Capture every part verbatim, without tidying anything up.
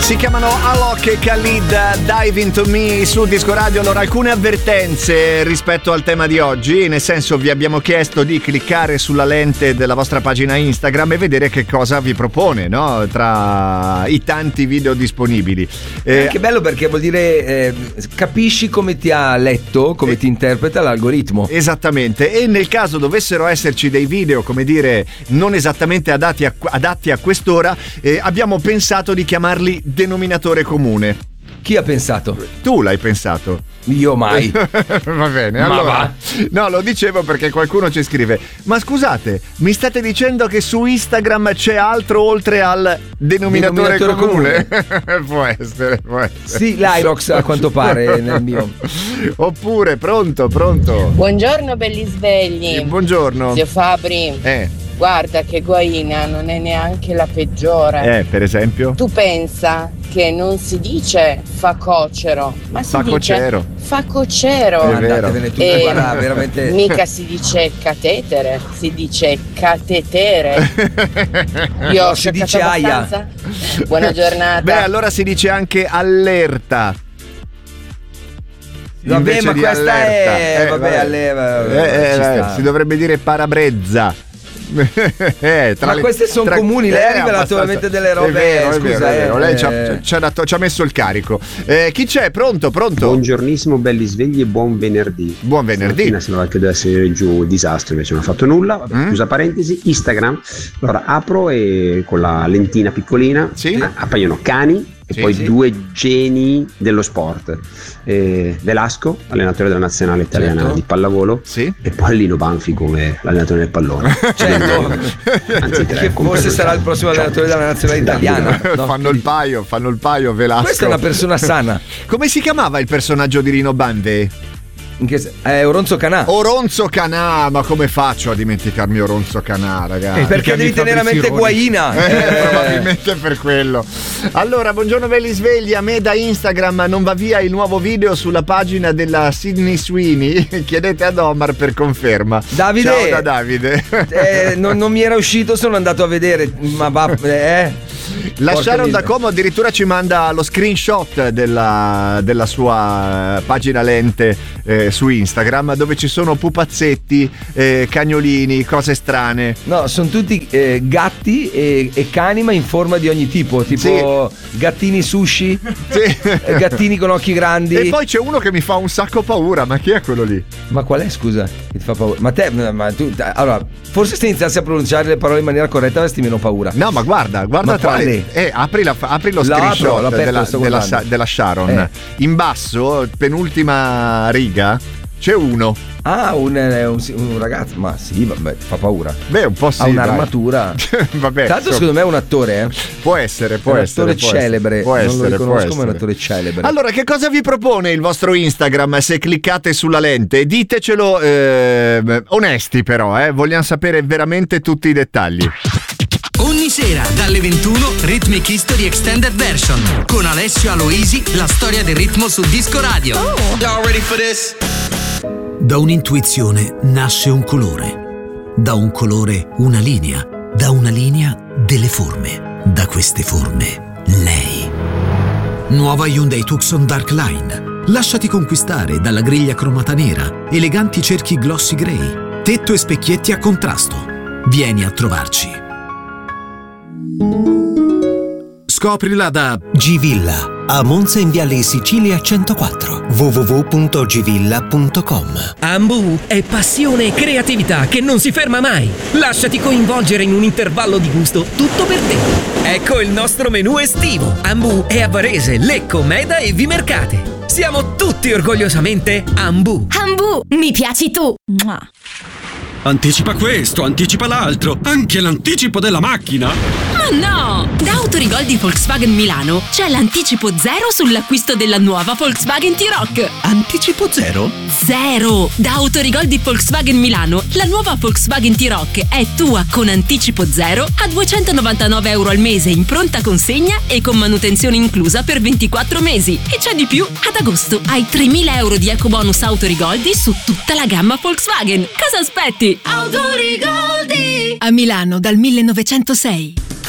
Si chiamano Alok e Khalid, Dive Into Me su Disco Radio. Allora, alcune avvertenze rispetto al tema di oggi, nel senso, vi abbiamo chiesto di cliccare sulla lente della vostra pagina Instagram e vedere che cosa vi propone, no? Tra i tanti video disponibili. Eh, che bello, perché vuol dire eh, capisci come ti ha letto, come eh, ti interpreta l'algoritmo. Esattamente. E nel caso dovessero esserci dei video, come dire, non esattamente adatti a, adatti a quest'ora, eh, abbiamo pensato di chiamarli denominatore comune. Chi ha pensato? Tu l'hai pensato. Io mai. Va bene, ma allora va. No, lo dicevo perché qualcuno ci scrive: ma scusate, mi state dicendo che su Instagram c'è altro oltre al denominatore, denominatore comune? comune. Può essere, può essere. Sì, l'Irox a quanto pare nel mio. Oppure, pronto, pronto. Buongiorno belli svegli. Eh, buongiorno. Zio Fabri. Eh. Guarda che guaina non è neanche la peggiore. Eh, per esempio? Tu pensa che non si dice fa cocero, ma si fa dice cocero. fa cocero. Andatevene tutti, e guarda, veramente. Mica si dice catetere, si dice catetere. Io ho si cercato dice aia. abbastanza. Buona giornata. Beh, allora si dice anche allerta. Vabbè, ma questa allerta. è eh, vabbè, alleva, eh, eh, si dovrebbe dire parabrezza. eh, tra ma le, queste sono tra, comuni, lei eh, ha rivelato veramente delle robe. È vero, scusa, è vero, è vero. Eh, lei ci ha, ci, ha dato, ci ha messo il carico. Eh, chi c'è? Pronto, pronto? Buongiornissimo belli svegli e buon venerdì. Buon venerdì. Stamattina sembrava che dovesse essere giù il disastro, invece non ha fatto nulla. mm? Chiusa parentesi, Instagram. Allora apro e con la lentina piccolina, sì? appaiono cani e sì, poi sì. due geni dello sport, eh, Velasco, allenatore della nazionale italiana, certo, di pallavolo, sì, e poi Lino Banfi come l'allenatore del pallone. Certo. Anzi, che forse sarà il prossimo allenatore della nazionale italiana. No? Fanno il paio, fanno il paio Velasco. Questa è una persona sana. Come si chiamava il personaggio di Lino Banfi? Che, eh, Oronzo Canà. Oronzo Canà, ma come faccio a dimenticarmi Oronzo Canà, ragazzi? Eh, perché devi tenere a mente Guaina. Eh, eh. Probabilmente per quello. Allora, buongiorno belli svegli. A me da Instagram non va via il nuovo video sulla pagina della Sydney Sweeney. Chiedete ad Omar per conferma. Davide. Ciao da Davide. Eh, non, non mi era uscito, sono andato a vedere. Ma va, eh. La Sharon da Como addirittura ci manda lo screenshot della, della sua pagina lente eh, su Instagram, dove ci sono pupazzetti, eh, cagnolini, cose strane. No, sono tutti eh, gatti e, e cani, ma in forma di ogni tipo, tipo sì. gattini sushi, sì. gattini con occhi grandi. E poi c'è uno che mi fa un sacco paura, ma chi è quello lì? Ma qual è, scusa, che ti fa paura? Ma te, ma tu, allora, forse se iniziassi a pronunciare le parole in maniera corretta avresti meno paura. No, ma guarda, guarda ma tra le, eh, apri, la, apri lo screenshot apro, della, della, della Sharon. Eh. In basso, penultima riga, c'è uno. Ah, un, un, un ragazzo, ma sì, vabbè, fa paura. Beh, un po' sì. Ha un'armatura. Vabbè. Tra l'altro, secondo me è un attore, eh. Può essere, può è un essere. attore celebre. Può non essere, lo riconosco, può ma è un essere. attore celebre. Allora, che cosa vi propone il vostro Instagram se cliccate sulla lente? Ditecelo eh, onesti, però, eh. Vogliamo sapere veramente tutti i dettagli. Ogni sera dalle ventuno Rhythmic History Extended Version con Alessio Aloisi, la storia del ritmo su Disco Radio. Oh. Y'all ready for this? Da un'intuizione nasce un colore, da un colore una linea, da una linea delle forme, da queste forme lei. Nuova Hyundai Tucson Dark Line. Lasciati conquistare dalla griglia cromata nera, eleganti cerchi glossy grey, tetto e specchietti a contrasto. Vieni a trovarci. Scoprila da G-Villa, a Monza in Viale Sicilia centoquattro. w w w punto g villa punto com. Ambu è passione e creatività che non si ferma mai. Lasciati coinvolgere in un intervallo di gusto tutto per te. Ecco il nostro menù estivo. Ambu è a Varese, Lecco, Meda e Vimercate. Siamo tutti orgogliosamente Ambu. Ambu, mi piaci tu. Mua. Anticipa questo, anticipa l'altro, anche l'anticipo della macchina. Ma no! Da Autorigol di Volkswagen Milano c'è l'anticipo zero sull'acquisto della nuova Volkswagen T-Roc. Anticipo zero? Zero! Da Autorigol di Volkswagen Milano la nuova Volkswagen T-Roc è tua con anticipo zero a duecentonovantanove euro al mese in pronta consegna e con manutenzione inclusa per ventiquattro mesi. E c'è di più, ad agosto hai tremila euro di ecobonus Autorigoldi su tutta la gamma Volkswagen. Cosa aspetti? Autorigoldi! A Milano dal millenovecentosei.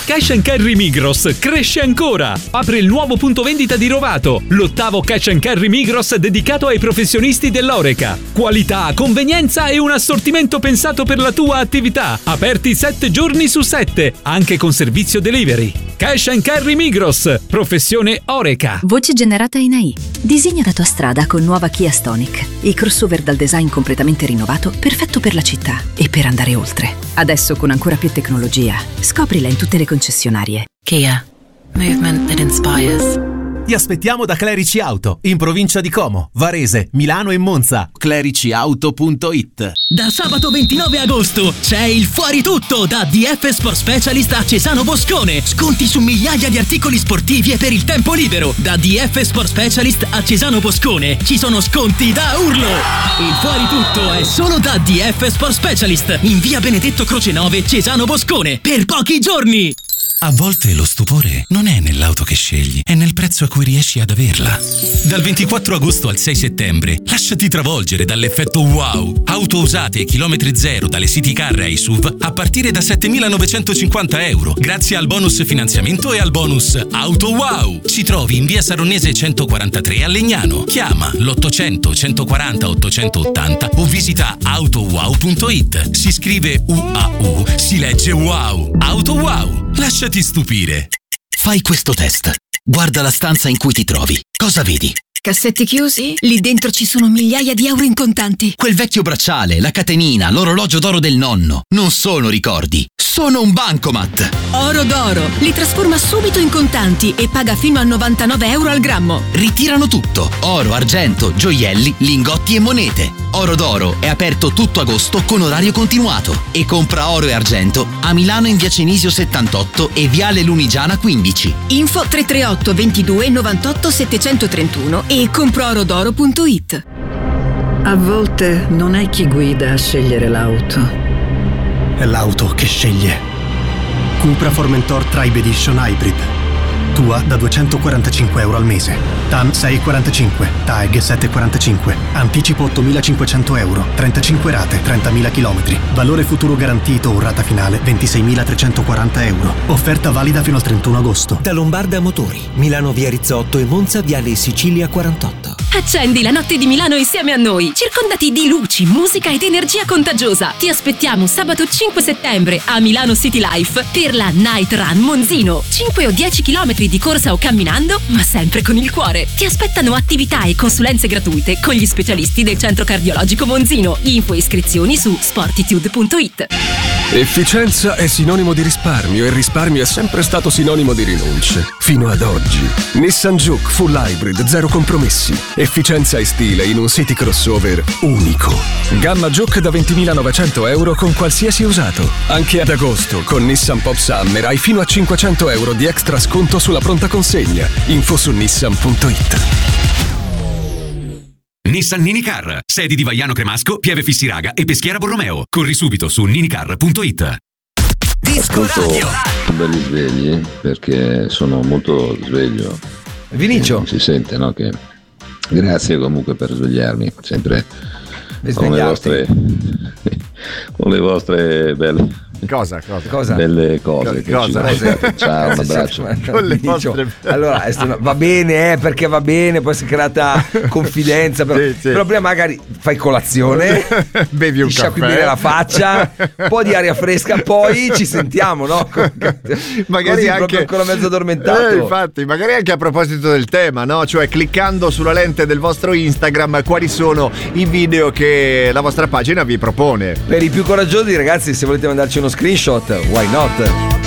Cash and Carry Migros cresce ancora. Apre il nuovo punto vendita di Rovato, l'ottavo Cash and Carry Migros dedicato ai professionisti dell'Oreca. Qualità, convenienza e un assortimento pensato per la tua attività. Aperti sette giorni su sette, anche con servizio delivery. Cash and Carry Migros, professione Oreca. Voce generata in A I. Disegna la tua strada con nuova Kia Stonic. Il crossover dal design completamente rinnovato, perfetto per la città e per andare oltre. Adesso con ancora più tecnologia. Scoprila in tutte le concessionarie. Kia. Movement that inspires. Ti aspettiamo da Clerici Auto, in provincia di Como, Varese, Milano e Monza. clerici auto punto it. Da sabato ventinove agosto c'è il Fuori Tutto da D F Sport Specialist a Cesano Boscone. Sconti su migliaia di articoli sportivi e per il tempo libero. Da D F Sport Specialist a Cesano Boscone ci sono sconti da urlo. Il Fuori Tutto è solo da D F Sport Specialist in via Benedetto Croce nove, Cesano Boscone, per pochi giorni. A volte lo stupore non è nell'auto che scegli, è nel prezzo a cui riesci ad averla. Dal ventiquattro agosto al sei settembre, lasciati travolgere dall'effetto wow. Auto usate e chilometri zero dalle City Car e S U V a partire da settemilanovecentocinquanta euro, grazie al bonus finanziamento e al bonus Auto Wow. Ci trovi in via Saronnese centoquarantatré a Legnano. Chiama l'ottocento centoquaranta ottocentottanta o visita autowow punto it. Si scrive U A U, si legge wow. Auto Wow. Lasciati stupire. Fai questo test. Guarda la stanza in cui ti trovi. Cosa vedi? Cassetti chiusi? Lì dentro ci sono migliaia di euro in contanti. Quel vecchio bracciale, la catenina, l'orologio d'oro del nonno. Non sono ricordi, sono un bancomat. Oro d'oro. Li trasforma subito in contanti e paga fino a novantanove euro al grammo. Ritirano tutto. Oro, argento, gioielli, lingotti e monete. Oro d'oro è aperto tutto agosto con orario continuato. E compra oro e argento a Milano in via Cenisio settantotto e viale Lunigiana quindici. Info tre tre otto ventidue novantotto settecentotrentuno e compro-oro-d'oro punto it. A volte non è chi guida a scegliere l'auto, è l'auto che sceglie. Cupra Formentor Tribe Edition Hybrid. Tua da duecentoquarantacinque euro al mese. T A M sei virgola quarantacinque, T A E G sette virgola quarantacinque. Anticipo ottomilacinquecento euro, trentacinque rate, trentamila chilometri. Valore futuro garantito o rata finale ventiseimilatrecentoquaranta euro. Offerta valida fino al trentuno agosto. Da Lombarda Motori, Milano via Rizzotto e Monza viale Sicilia quarantotto. Accendi la notte di Milano insieme a noi, circondati di luci, musica ed energia contagiosa. Ti aspettiamo sabato cinque settembre a Milano City Life per la Night Run Monzino. cinque o dieci chilometri di corsa o camminando, ma sempre con il cuore. Ti aspettano attività e consulenze gratuite con gli specialisti del Centro Cardiologico Monzino. Info e iscrizioni su sportitude punto it. Efficienza è sinonimo di risparmio e risparmio è sempre stato sinonimo di rinunce. Fino ad oggi. Nissan Juke Full Hybrid, zero compromessi. Efficienza e stile in un city crossover unico. Gamma Juke da ventimilanovecento euro con qualsiasi usato. Anche ad agosto con Nissan Pop Summer hai fino a cinquecento euro di extra sconto sulla pronta consegna. Info su nissan punto it. Nissan Ninicar, sedi di Vaiano Cremasco, Pieve Fissiraga e Peschiera Borromeo. Corri subito su ninicar punto it. Disco Radio. Belli svegli perché sono molto sveglio. Vinicio. Eh, si sente, no? Che grazie comunque per svegliarmi, sempre con le vostre con le vostre belle Cosa, cosa? cosa? Belle cose. Cosa? Che ci Ciao, un abbraccio. Con le vostre... Allora, va bene, eh, perché va bene, poi si è creata confidenza. Però, sì, sì. però prima magari fai colazione, bevi un ti caffè, sciacqui bene la faccia, un po' di aria fresca, poi ci sentiamo, no? Magari Così, anche ancora mezzo addormentato. Eh, infatti, magari anche a proposito del tema, no? Cioè, cliccando sulla lente del vostro Instagram, quali sono i video che la vostra pagina vi propone? Per i più coraggiosi, ragazzi, se volete mandarci uno screenshot, why not?